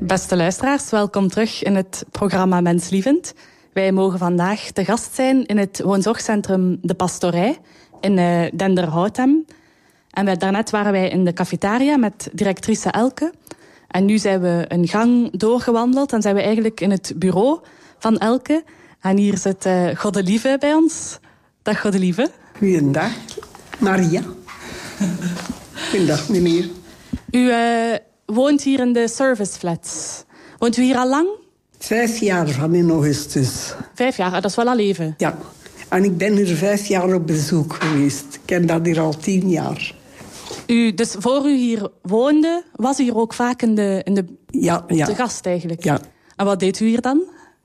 Beste luisteraars, welkom terug in het programma Menslievend. Wij mogen vandaag te gast zijn in het woonzorgcentrum De Pastorij in Denderhoutem. En daarnet waren wij in de cafetaria met directrice Elke. En nu zijn we een gang doorgewandeld en zijn we eigenlijk in het bureau van Elke. En hier zit Godelieve bij ons. Dag Godelieve. Goeiedag, Maria. Goeiedag, meneer. U woont hier in de serviceflats. Woont u hier al lang? 5 jaar van in augustus. 5 jaar, dat is wel al even. Ja, en ik ben hier 5 jaar op bezoek geweest. Ik ken dat hier al 10 jaar. Dus voor u hier woonde, was u hier ook vaak in de te gast eigenlijk? Ja. En wat deed u hier dan?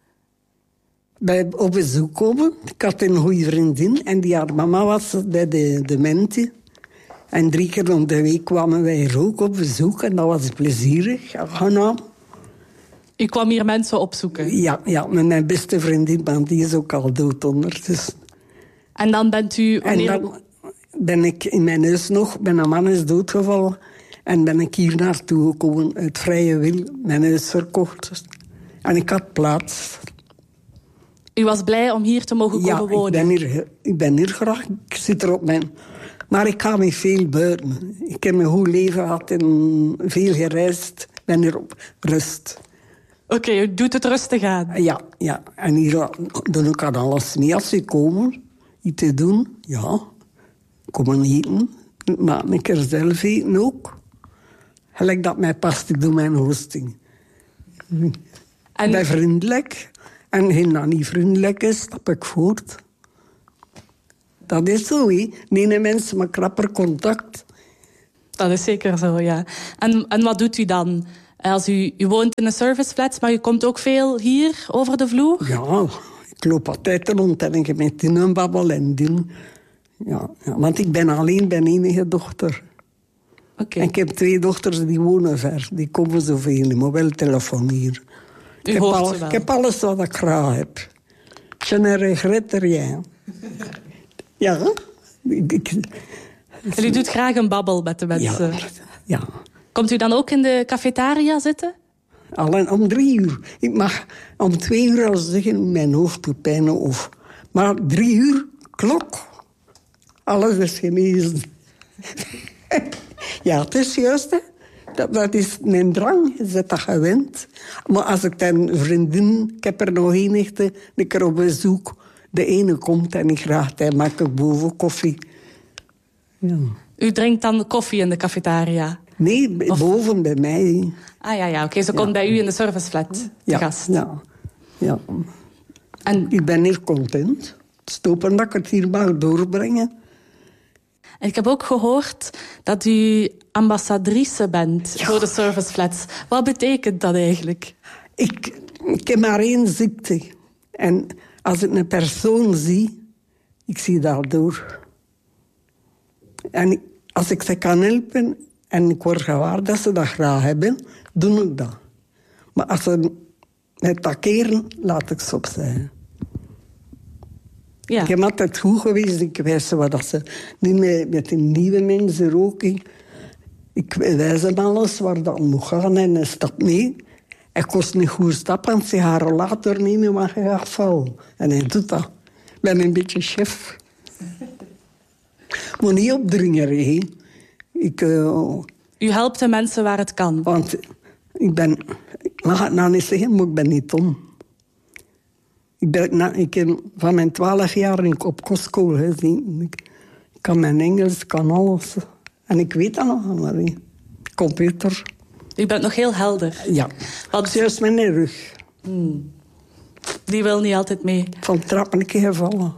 Op bezoek komen. Ik had een goede vriendin en die haar mama was bij de demente. En 3 keer om de week kwamen wij er ook op bezoek en dat was plezierig. Aangenaam. U kwam hier mensen opzoeken? Ja, met mijn beste vriendin, want die is ook al dood ondertussen. En dan bent u... En dan ben ik in mijn huis nog, mijn man is doodgevallen. En ben ik hier naartoe gekomen, uit vrije wil, mijn huis verkocht. En ik had plaats. U was blij om hier te mogen komen wonen? Ja, ik ben hier graag. Ik zit er op mijn... Maar ik ga me veel buiten. Ik heb een goed leven gehad en veel gereisd. Ik ben hier op rust. Oké, u doet het rustig aan. Ja. En hier doe ik aan alles mee. Als ze komen, iets te doen, ja. Komen eten. Maar ik er zelf eten ook. Gelijk dat mij past, ik doe mijn hosting. Ik ben vriendelijk. En als dat niet vriendelijk is, stap ik voort. Dat is zo, hè. Nee, mensen met krapper contact. Dat is zeker zo, ja. En wat doet u dan? Als u woont in een serviceflat, maar u komt ook veel hier over de vloer? Ja, ik loop altijd rond en ik heb met die een babbel en die. Ja, want ik ben alleen, ben enige dochter. Okay. En ik heb 2 dochters die wonen ver. Die komen zoveel, mobieltelefoon hier. Ik heb alles wat ik graag heb. Je ne regrette rien. Ja. En u doet graag een babbel met de mensen? Ja. Komt u dan ook in de cafetaria zitten? Alleen om 3 uur. Ik mag om 2 uur al zeggen, mijn hoofd doet pijn. Maar 3 uur, klok. Alles is genezen. Ja, het is juist, hè. Dat is mijn drang, je zit dat gewend. Maar als ik dan vriendin, ik heb er nog een keer op bezoek. De ene komt en ik graag, hij maakt boven koffie. Ja. U drinkt dan koffie in de cafetaria? Nee, boven bij mij. Ah ja, oké. Ze komt bij u in de serviceflat te gast. Ja. En ik ben hier content. Stoppen dat ik het hier mag doorbrengen. En ik heb ook gehoord dat u ambassadrice bent voor de serviceflats. Wat betekent dat eigenlijk? Ik heb maar 1 ziekte. En als ik een persoon zie, ik zie daardoor. En als ik ze kan helpen en ik word gewaar dat ze dat graag hebben, doe ik dat. Maar als ze mij takeren, laat ik ze opzij. Ja. Ik heb altijd goed geweest. Ik wijs ze wat ze nu met de nieuwe mensen ook. Ik wijs hem alles waar dat moet gaan en hij stapt mee. Hij kost niet goed stappen, want ze gaan rollator nemen, maar hij gaat vallen. En hij doet dat. Ik ben een beetje chef. Maar niet opdringen, hè. U helpt de mensen waar het kan? Want ik mag het nou niet zeggen, maar ik ben niet dom. Ik heb van mijn 12 jaar op kostschool gezien. Ik kan mijn Engels, kan alles. En ik weet dat nog allemaal. Computer. U bent nog heel helder. Ja. Zelfs mijn rug. Die wil niet altijd mee. Van trappen een keer gevallen.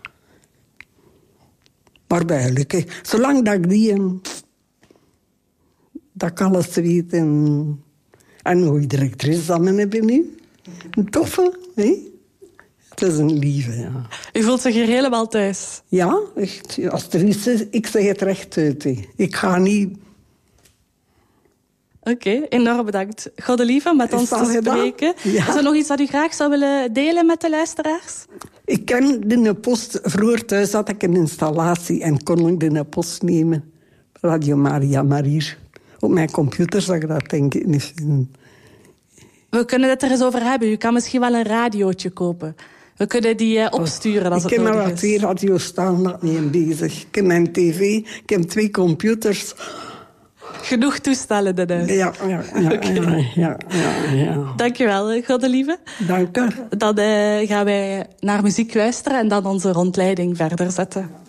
Maar bij gelukkig. Zolang dat ik die... dat ik alles weet. En hoe directrice dat men hebben nu. Een toffe, hè? Het is een lieve, ja. U voelt zich hier helemaal thuis? Ja, echt. Als er iets is, ik zeg het recht uit. Hè. Ik ga niet... Oké, enorm bedankt. Godelieve met ons te spreken. Ja. Is er nog iets wat u graag zou willen delen met de luisteraars? Ik ken de post. Vroeger thuis had ik een installatie en kon ik de post nemen. Radio Maria, maar hier op mijn computer zag ik dat denk ik niet vinden. We kunnen het er eens over hebben. U kan misschien wel een radiootje kopen. We kunnen die opsturen als het nodig is. Ik heb maar 2 radio's staan, daar niet in bezig. Ik heb mijn tv, ik heb 2 computers. Genoeg toestellen in huis. Ja. Dankjewel, Godelieve. Dank u. Dan gaan wij naar muziek luisteren en dan onze rondleiding verder zetten.